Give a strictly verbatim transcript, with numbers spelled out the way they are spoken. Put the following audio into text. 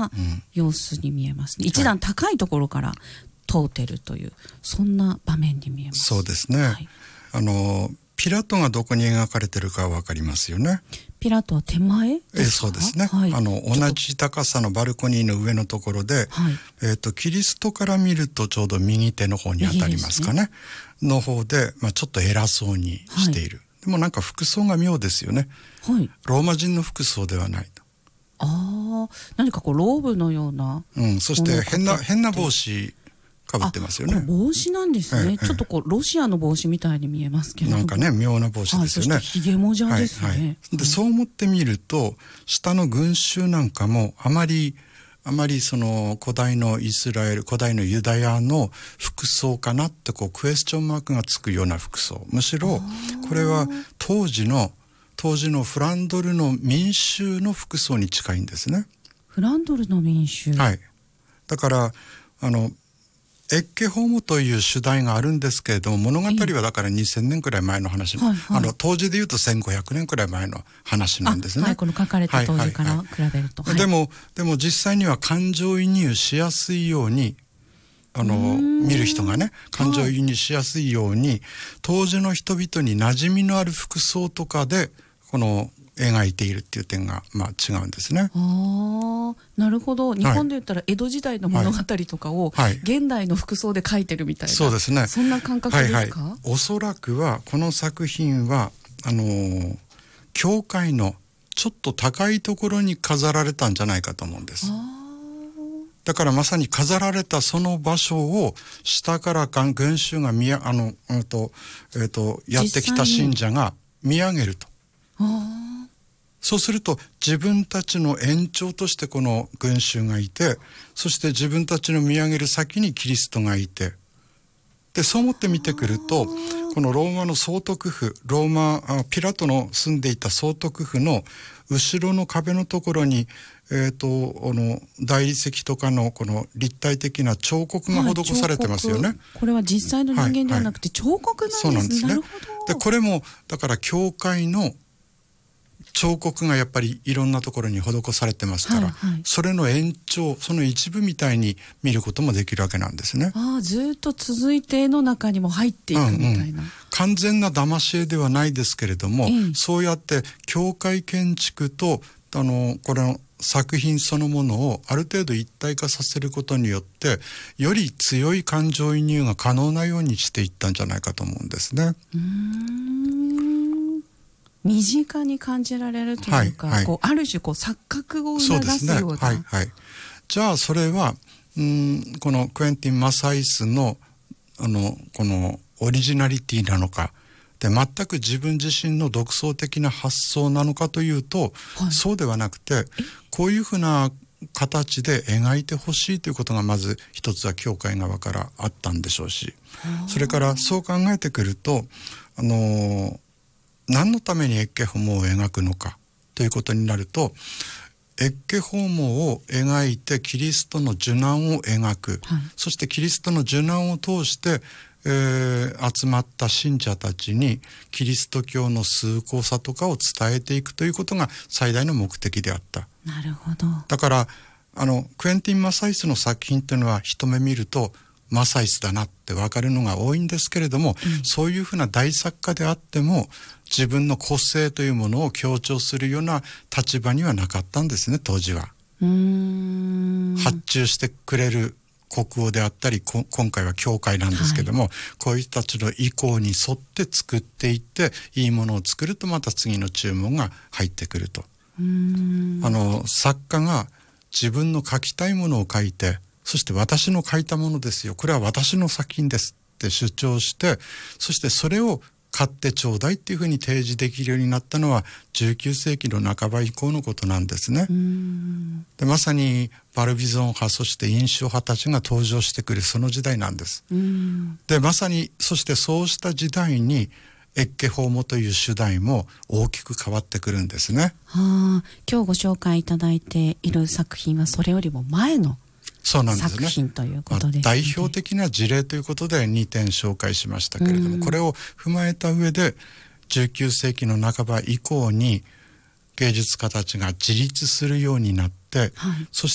な様子に見えますね、うん、一段高いところから通ってるという、そんな場面に見えます。 そうですね、はい、あのピラトがどこに描かれてるかわかりますよね。 ピラトは手前ですか？ えそうですね、はい、あの同じ高さのバルコニーの上のところで、はい、えーと、キリストから見るとちょうど右手の方に当たりますかね、の方で、まあ、ちょっと偉そうにしている、はい、でもなんか服装が妙ですよね、はい、ローマ人の服装ではないと。 あ、何かこうローブのような、 うん、そして変な変な帽子かぶってますよね。 帽子なんですね、ええ、ちょっとこうロシアの帽子みたいに見えますけれども、 なんかね妙な帽子ですよね、 はい、そしてひげもじゃですね、はいはい、 でそう思ってみると下の群衆なんかもあまりあまりその古代のイスラエル古代のユダヤの服装かなってこうクエスチョンマークがつくような服装、むしろこれは当時の当時のフランドルの民衆の服装に近いんですね。 フランドルの民衆、 はい、だからあのエッケホームという主題があるんですけれども、物語はだからにせんねんくらい前の話、はいはい、あの当時でいうとせんごひゃくねんくらい前の話なんですね。 はい、この書かれた当時から比べると、 はいはいはい、でもでも実際には感情移入しやすいようにあの見る人がね感情移入しやすいように、はい、当時の人々に馴染みのある服装とかでこの描いているっていう点がまあ違うんですね。 あ、なるほど。日本で言ったら江戸時代の物語とかを現代の服装で描いてるみたいな、そうですね、そんな感覚ですか？はいはい、 おそらくはこの作品はあのー、教会のちょっと高いところに飾られたんじゃないかと思うんです。だからまさに飾られたその場所を下から群衆が見やあの、うんとえー、とやってきた信者が見上げると。あ、そうすると自分たちの延長としてこの群衆がいて、そして自分たちの見上げる先にキリストがいて、でそう思って見てくるとこのローマの総督府ローマあピラトの住んでいた総督府の後ろの壁のところに、えー、とあの大理石とかのこの立体的な彫刻が施されてますよね、はい、 これは実際の人間ではなくて彫刻なんですね、はいはい、そうなんですね。なるほど。 でこれもだから教会の彫刻がやっぱりいろんなところに施されてますから、はいはい、それの延長その一部みたいに見ることもできるわけなんですね。 あ、ずっと続いて絵の中にも入っていくみたいな、うんうん、 完全な騙し絵ではないですけれども、ええ、そうやって教会建築とあのこれの作品そのものをある程度一体化させることによってより強い感情移入が可能なようにしていったんじゃないかと思うんですね。 うーん、身近に感じられるというか、はいはい、こうある種こう錯覚を促すような。 そうですね、はいはい、じゃあそれはうんこのクエンティン・マサイスのあのこのオリジナリティなのかで全く自分自身の独創的な発想なのかというと、はい、そうではなくてこういうふうな形で描いてほしいということがまず一つは教会側からあったんでしょうし、それからそう考えてくるとあのー何のためにエッケホモを描くのかということになると、エッケホモを描いてキリストの受難を描く、はい、そしてキリストの受難を通して、えー、集まった信者たちにキリスト教の崇高さとかを伝えていくということが最大の目的であった。 なるほど。 だからあのクエンティン・マサイスの作品というのは一目見るとマサイスだなって分かるのが多いんですけれども、うん、そういうふうな大作家であっても自分の個性というものを強調するような立場にはなかったんですね、当時は。 うーん、 発注してくれる国王であったりこ今回は教会なんですけども、はい、こういう人たちの意向に沿って作っていっていいものを作るとまた次の注文が入ってくると。 うーん、 あの作家が自分の書きたいものを書いて、そして私の書いたものですよ、これは私の作品ですって主張して、そしてそれを買ってちょうだいっていうふうに提示できるようになったのはじゅうきゅうせいきの半ば以降のことなんですね。 うーん、 でまさにバルビゾン派そして印象派たちが登場してくるその時代なんです。 うーん、 でまさにそしてそうした時代にエッケホーモという主題も大きく変わってくるんですね。 はあ、今日ご紹介いただいている作品はそれよりも前のそうなんですね、 作品ということです、ね、 まあ、代表的な事例ということでにてん紹介しましたけれども、これを踏まえた上でじゅうきゅうせいきの半ば以降に芸術家たちが自立するようになって、はい、そし